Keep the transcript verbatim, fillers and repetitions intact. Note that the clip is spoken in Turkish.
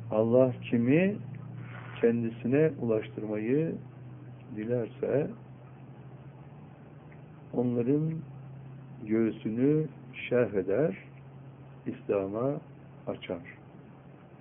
Allah kimi kendisine ulaştırmayı dilerse onların göğsünü şerh eder, İslam'a açar.